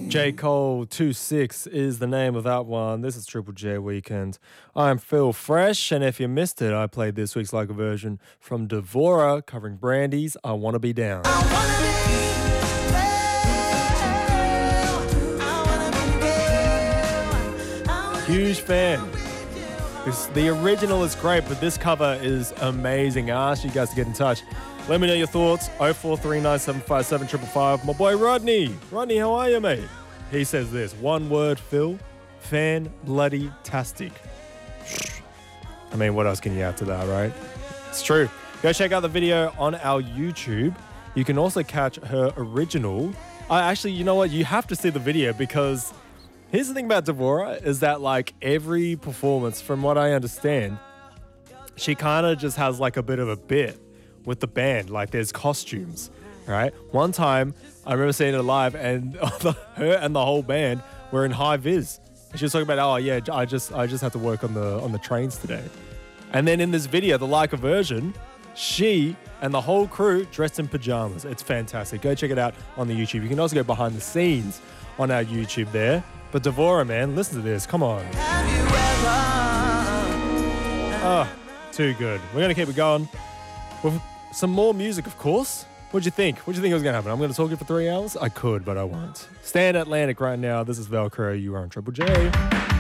J. Cole 2-6 is the name of that one. This is Triple J Weekend. I'm Phil Fresh, and if you missed it, I played this week's like a version from Devora covering Brandy's I Wanna Be Down. Huge fan. The original is great, but this cover is amazing. I asked you guys to get in touch. Let me know your thoughts. 0439757555. My boy Rodney. Rodney, how are you, mate? He says this. One word, Phil. Fan-bloody-tastic. I mean, what else can you add to that, right? It's true. Go check out the video on our YouTube. You can also catch her original. Actually, you know what? You have to see the video because here's the thing about Devora is that like every performance, from what I understand, she kind of just has like a bit of a bit with the band. Like there's costumes, right? One time I remember seeing it live and her and the whole band were in high vis. And she was talking about, oh yeah, I just had to work on the trains today. And then in this video, the Leica version, she and the whole crew dressed in pajamas. It's fantastic. Go check it out on the YouTube. You can also go behind the scenes on our YouTube there. But Devora, man, listen to this. Come on. Oh, too good. We're going to keep it going with some more music, of course. What'd you think? What'd you think was going to happen? I'm going to talk to you for 3 hours? I could, but I won't. Stay in Atlantic right now. This is Velcro. You are on Triple J.